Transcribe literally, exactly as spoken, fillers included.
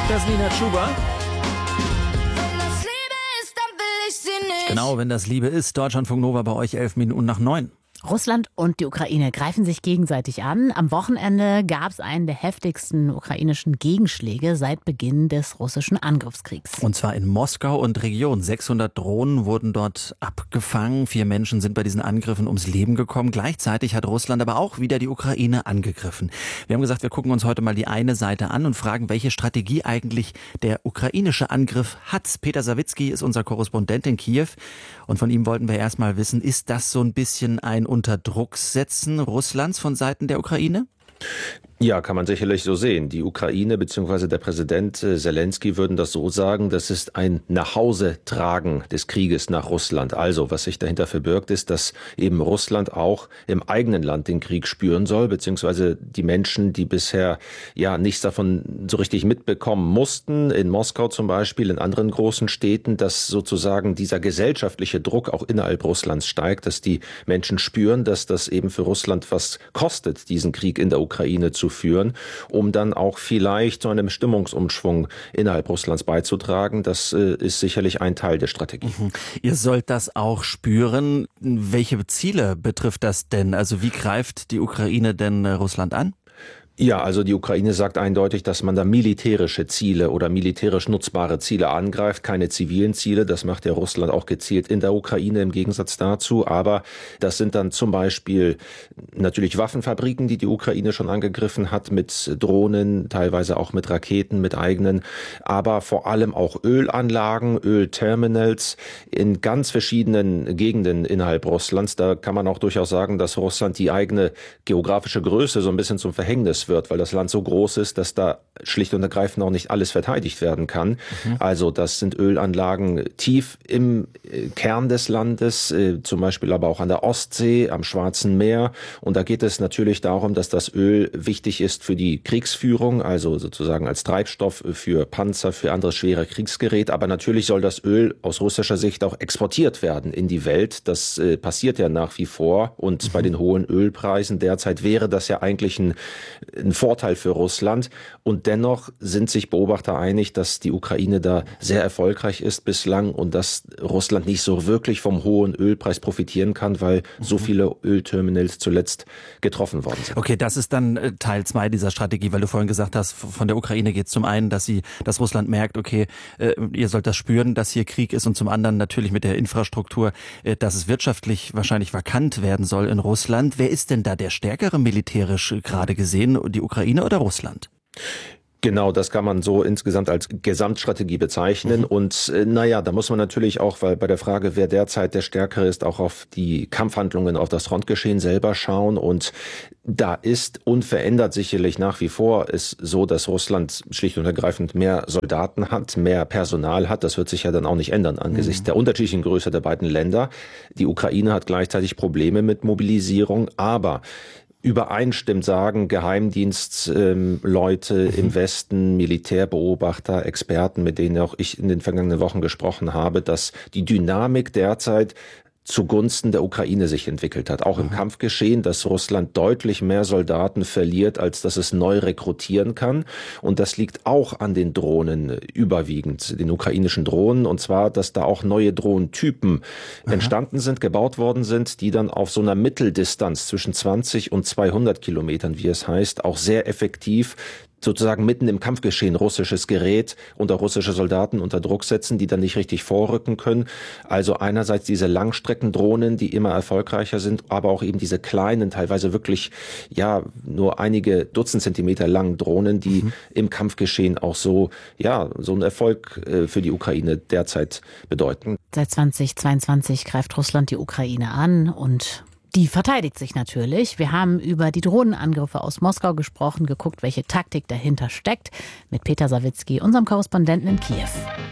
Das ist Nina Schuber. Genau, wenn das Liebe ist. Deutschlandfunk Nova bei euch elf Minuten nach neun. Russland und die Ukraine greifen sich gegenseitig an. Am Wochenende gab es einen der heftigsten ukrainischen Gegenschläge seit Beginn des russischen Angriffskriegs. Und zwar in Moskau und Region. sechshundert Drohnen wurden dort abgefangen. Vier Menschen sind bei diesen Angriffen ums Leben gekommen. Gleichzeitig hat Russland aber auch wieder die Ukraine angegriffen. Wir haben gesagt, wir gucken uns heute mal die eine Seite an und fragen, welche Strategie eigentlich der ukrainische Angriff hat. Peter Sawicki ist unser Korrespondent in Kiew. Und von ihm wollten wir erst mal wissen, ist das so ein bisschen ein unter Druck setzen Russlands von Seiten der Ukraine? Ja, kann man sicherlich so sehen. Die Ukraine bzw. der Präsident Selenskyj würden das so sagen, das ist ein Nachhausetragen des Krieges nach Russland. Also, was sich dahinter verbirgt, ist, dass eben Russland auch im eigenen Land den Krieg spüren soll, beziehungsweise die Menschen, die bisher ja nichts davon so richtig mitbekommen mussten, in Moskau zum Beispiel, in anderen großen Städten, dass sozusagen dieser gesellschaftliche Druck auch innerhalb Russlands steigt, dass die Menschen spüren, dass das eben für Russland was kostet, diesen Krieg in der Ukraine zu führen, um dann auch vielleicht zu einem Stimmungsumschwung innerhalb Russlands beizutragen. Das äh, ist sicherlich ein Teil der Strategie. Mhm. Ihr sollt das auch spüren. Welche Ziele betrifft das denn? Also wie greift die Ukraine denn äh, Russland an? Ja, also die Ukraine sagt eindeutig, dass man da militärische Ziele oder militärisch nutzbare Ziele angreift, keine zivilen Ziele. Das macht ja Russland auch gezielt in der Ukraine im Gegensatz dazu. Aber das sind dann zum Beispiel natürlich Waffenfabriken, die die Ukraine schon angegriffen hat, mit Drohnen, teilweise auch mit Raketen, mit eigenen, aber vor allem auch Ölanlagen, Ölterminals in ganz verschiedenen Gegenden innerhalb Russlands. Da kann man auch durchaus sagen, dass Russland die eigene geografische Größe so ein bisschen zum Verhängnis wird, weil das Land so groß ist, dass da schlicht und ergreifend auch nicht alles verteidigt werden kann. Mhm. Also das sind Ölanlagen tief im Kern des Landes, äh, zum Beispiel aber auch an der Ostsee, am Schwarzen Meer. Und da geht es natürlich darum, dass das Öl wichtig ist für die Kriegsführung, also sozusagen als Treibstoff für Panzer, für anderes schwere Kriegsgerät. Aber natürlich soll das Öl aus russischer Sicht auch exportiert werden in die Welt. Das äh, passiert ja nach wie vor. Und mhm. bei den hohen Ölpreisen derzeit wäre das ja eigentlich ein ein Vorteil für Russland. Und dennoch sind sich Beobachter einig, dass die Ukraine da sehr erfolgreich ist bislang und dass Russland nicht so wirklich vom hohen Ölpreis profitieren kann, weil so viele Ölterminals zuletzt getroffen worden sind. Okay, das ist dann Teil zwei dieser Strategie, weil du vorhin gesagt hast, von der Ukraine geht es zum einen, dass sie, dass Russland merkt, okay, ihr sollt das spüren, dass hier Krieg ist, und zum anderen natürlich mit der Infrastruktur, dass es wirtschaftlich wahrscheinlich vakant werden soll in Russland. Wer ist denn da der Stärkere militärisch gerade gesehen? Die Ukraine oder Russland? Genau, das kann man so insgesamt als Gesamtstrategie bezeichnen. Mhm. Und äh, naja, da muss man natürlich auch, weil bei der Frage, wer derzeit der Stärkere ist, auch auf die Kampfhandlungen, auf das Frontgeschehen selber schauen. Und da ist unverändert sicherlich nach wie vor es so, dass Russland schlicht und ergreifend mehr Soldaten hat, mehr Personal hat. Das wird sich ja dann auch nicht ändern angesichts mhm. der unterschiedlichen Größe der beiden Länder. Die Ukraine hat gleichzeitig Probleme mit Mobilisierung, aber übereinstimmt sagen Geheimdienstleute ähm, Leute im Westen, Militärbeobachter, Experten, mit denen auch ich in den vergangenen Wochen gesprochen habe, dass die Dynamik derzeit zugunsten der Ukraine sich entwickelt hat. Auch im Kampfgeschehen, dass Russland deutlich mehr Soldaten verliert, als dass es neu rekrutieren kann. Und das liegt auch an den Drohnen überwiegend, den ukrainischen Drohnen. Und zwar, dass da auch neue Drohnentypen Aha. entstanden sind, gebaut worden sind, die dann auf so einer Mitteldistanz zwischen zwanzig und zweihundert Kilometern, wie es heißt, auch sehr effektiv sozusagen mitten im Kampfgeschehen russisches Gerät unter russische Soldaten unter Druck setzen, die dann nicht richtig vorrücken können. Also einerseits diese Langstreckendrohnen, die immer erfolgreicher sind, aber auch eben diese kleinen, teilweise wirklich ja nur einige Dutzend Zentimeter langen Drohnen, die mhm. im Kampfgeschehen auch so ja so einen Erfolg äh, für die Ukraine derzeit bedeuten. Seit zweitausendzweiundzwanzig greift Russland die Ukraine an und die verteidigt sich natürlich. Wir haben über die Drohnenangriffe aus Moskau gesprochen, geguckt, welche Taktik dahinter steckt, mit Peter Sawicki, unserem Korrespondenten in Kiew.